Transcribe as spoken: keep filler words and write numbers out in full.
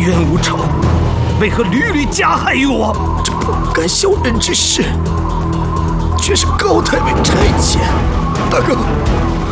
冤无仇，为何屡屡加害于我？ 这不敢小人之事，却是高太尉差遣。大哥，